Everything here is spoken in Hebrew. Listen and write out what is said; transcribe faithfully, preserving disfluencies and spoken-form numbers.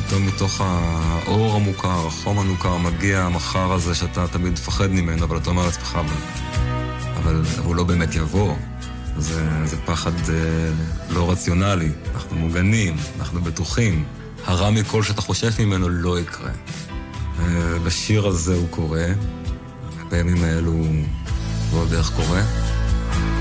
פתאום מתוך האור המוכר, החום המוכר, מגיע המחר הזה שאתה תמיד מפחד ממנו, אבל אתה אומר לעצמך, אבל, אבל הוא לא באמת יבוא. זה, זה פחד זה לא רציונלי, אנחנו מוגנים, אנחנו בטוחים. הרע מכל שאתה חושב ממנו לא יקרה. בשיר הזה הוא קורה, בימים האלו הוא ועוד איך קורה.